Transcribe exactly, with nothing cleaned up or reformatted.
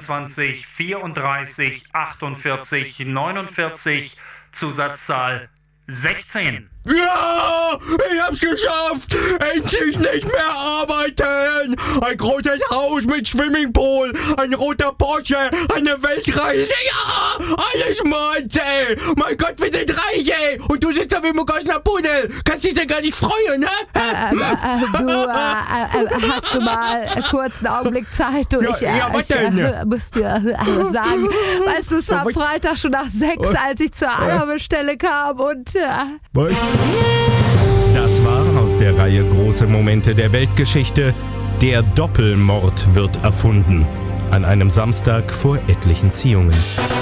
zweiundzwanzig vierunddreißig achtundvierzig neunundvierzig, Zusatzzahl sechzehn. Ja, ich hab's geschafft! Endlich nicht mehr arbeiten! Ein großes Haus mit Swimmingpool, ein roter Porsche, eine Weltreise, ja! Alles meins, ey! Mein Gott, wir sind reich, ey! Und du sitzt da wie ein begossener Pudel! Kannst dich denn gar nicht freuen, ne? Äh, äh, du, äh, äh, hast du mal kurz einen Augenblick Zeit? Du, Ja, ich, äh, ja, was ich denn? äh, muss dir alles sagen. Weißt du, es war am Freitag schon nach sechs, als ich zur Annahmestelle kam und... Äh, Was? Das war aus der Reihe Große Momente der Weltgeschichte. Der Doppelmord wird erfunden. An einem Samstag vor etlichen Ziehungen.